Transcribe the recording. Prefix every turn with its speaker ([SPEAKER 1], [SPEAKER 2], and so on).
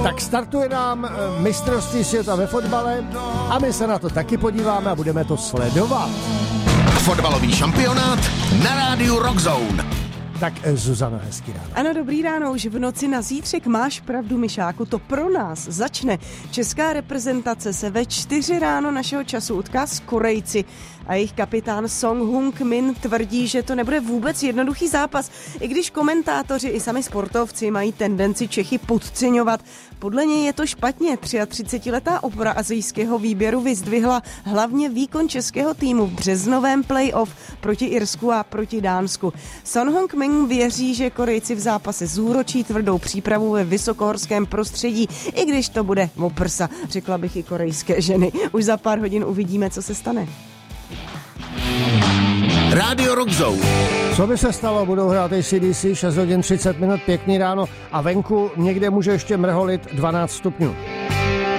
[SPEAKER 1] Tak startuje nám mistrovství světa ve fotbale a my se na to taky podíváme a budeme to sledovat.
[SPEAKER 2] Fotbalový šampionát na rádiu Rock Zone.
[SPEAKER 1] Tak Zuzano, hezký ráno.
[SPEAKER 3] Ano, dobrý ráno, už v noci na zítřek máš pravdu, Mišáku, to pro nás začne. Česká reprezentace se ve 4 ráno našeho času utká s Korejci a jejich kapitán Song Hung Min tvrdí, že to nebude vůbec jednoduchý zápas, i když komentátoři i sami sportovci mají tendenci Čechy podceňovat. Podle něj je to špatně. 33letá opora asijského výběru vyzdvihla hlavně výkon českého týmu v březnovém play-off proti Irsku a proti Dánsku. Son Heung-min věří, že Korejci v zápase zúročí tvrdou přípravu ve vysokohorském prostředí, i když to bude o prsa, řekla bych i korejské ženy. Už za pár hodin uvidíme, co se stane.
[SPEAKER 2] Rádio Rock Zone.
[SPEAKER 1] Co by se stalo? Budou hrát AC/DC, 6 hodin 30 minut, pěkný ráno a venku někde může ještě mrholit 12 stupňů.